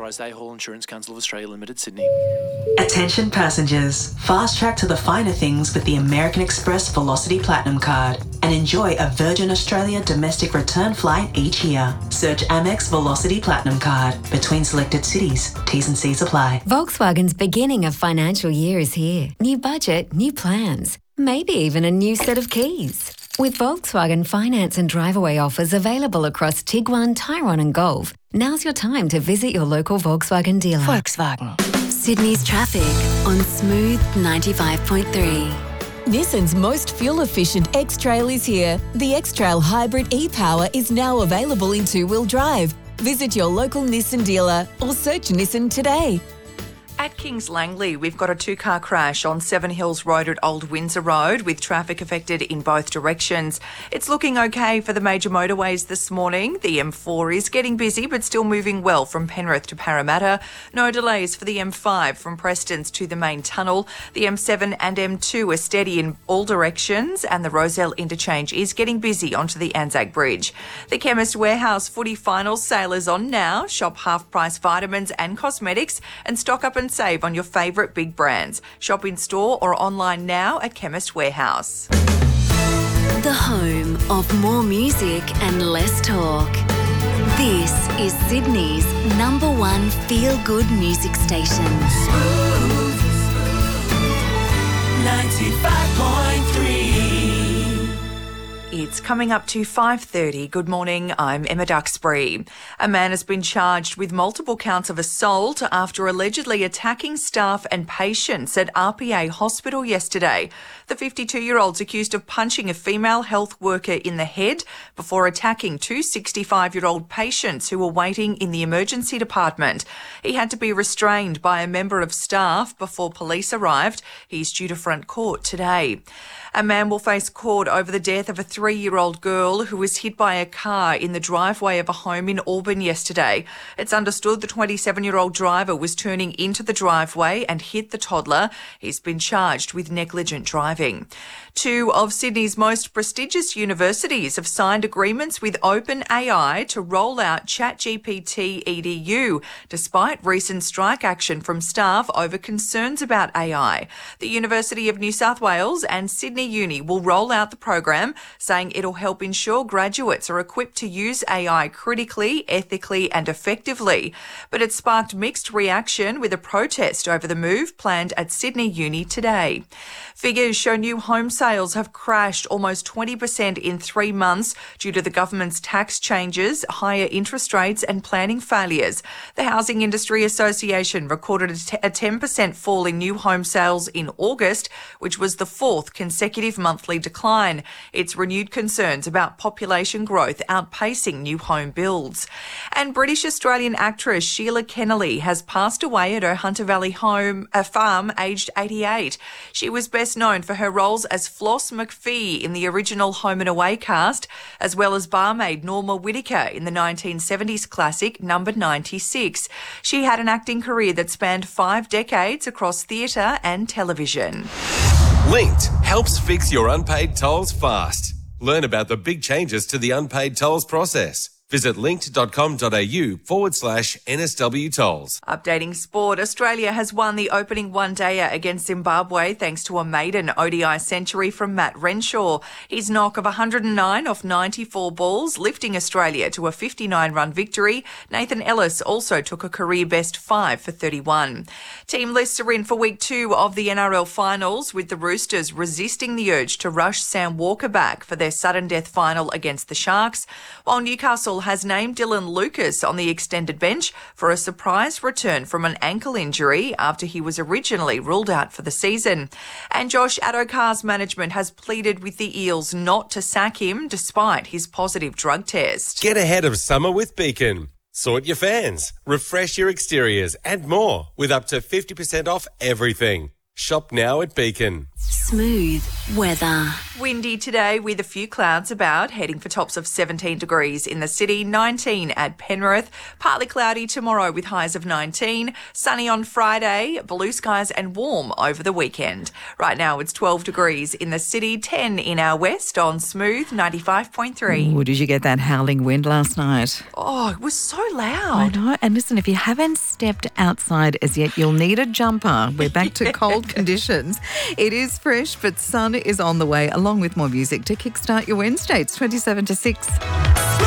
Drysdale Hall Insurance Council of Australia Limited, Sydney. Attention passengers, fast track to the finer things with the American Express Velocity Platinum Card and enjoy a Virgin Australia domestic return flight each year. Search Amex Velocity Platinum Card between selected cities. T's and C's apply. Volkswagen's beginning of financial year is here. New budget, new plans, maybe even a new set of keys. With Volkswagen finance and drive-away offers available across Tiguan, Tyrone and Golf, now's your time to visit your local Volkswagen dealer. Volkswagen. Sydney's traffic on Smooth 95.3. Nissan's most fuel-efficient X-Trail is here. The X-Trail Hybrid e-Power is now available in two-wheel drive. Visit your local Nissan dealer or search Nissan today. At Kings Langley, we've got a two-car crash on Seven Hills Road at Old Windsor Road with traffic affected in both directions. It's looking okay for the major motorways this morning. The M4 is getting busy but still moving well from Penrith to Parramatta. No delays for the M5 from Prestons to the main tunnel. The M7 and M2 are steady in all directions and the Rozelle interchange is getting busy onto the Anzac Bridge. The Chemist Warehouse footy final sale is on now. Shop half-price vitamins and cosmetics and stock up and save on your favourite big brands. Shop in store or online now at Chemist Warehouse. The home of more music and less talk. This is Sydney's #1 feel-good music station. 95.3. It's coming up to 5:30. Good morning, I'm Emma Duxbury. A man has been charged with multiple counts of assault after allegedly attacking staff and patients at RPA Hospital yesterday. The 52-year-old's accused of punching a female health worker in the head before attacking two 65-year-old patients who were waiting in the emergency department. He had to be restrained by a member of staff before police arrived. He's due to front court today. A man will face court over the death of a 3-year-old girl who was hit by a car in the driveway of a home in Auburn yesterday. It's understood the 27-year-old driver was turning into the driveway and hit the toddler. He's been charged with negligent driving. Two of Sydney's most prestigious universities have signed agreements with OpenAI to roll out ChatGPT EDU, despite recent strike action from staff over concerns about AI. The University of New South Wales and Sydney Uni will roll out the program, saying it'll help ensure graduates are equipped to use AI critically, ethically and effectively. But it sparked mixed reaction with a protest over the move planned at Sydney Uni today. Figures show new home sales have crashed almost 20% in 3 months due to the government's tax changes, higher interest rates and planning failures. The Housing Industry Association recorded a 10% fall in new home sales in August, which was the fourth consecutive monthly decline. It's renewed concerns about population growth outpacing new home builds. And British-Australian actress Sheila Kennelly has passed away at her Hunter Valley farm, aged 88. She was best known for her roles as Floss McPhee in the original Home and Away cast, as well as barmaid Norma Whittaker in the 1970s classic Number 96. She had an acting career that spanned 5 decades across theatre and television. Linked helps fix your unpaid tolls fast. Learn about the big changes to the unpaid tolls process. Visit linked.com.au/NSW tolls. Updating sport, Australia has won the opening one-dayer against Zimbabwe thanks to a maiden ODI century from Matt Renshaw. His knock of 109 off 94 balls, lifting Australia to a 59-run victory. Nathan Ellis also took a career-best 5 for 31. Team lists are in for week 2 of the NRL finals, with the Roosters resisting the urge to rush Sam Walker back for their sudden death final against the Sharks, while Newcastle has named Dylan Lucas on the extended bench for a surprise return from an ankle injury after he was originally ruled out for the season. And Josh Addo-Carr's management has pleaded with the Eels not to sack him despite his positive drug test. Get ahead of summer with Beacon. Sort your fans, refresh your exteriors and more with up to 50% off everything. Shop now at Beacon. Smooth weather. Windy today with a few clouds about, heading for tops of 17 degrees in the city, 19 at Penrith. Partly cloudy tomorrow with highs of 19. Sunny on Friday, blue skies and warm over the weekend. Right now it's 12 degrees in the city, 10 in our west on Smooth 95.3. Ooh, did you get that howling wind last night? Oh, it was so I loud. know. And listen, if you haven't stepped outside as yet, you'll need a jumper. We're back to cold conditions. It is fresh, but sun is on the way, along with more music to kickstart your Wednesday. It's 27 to 6.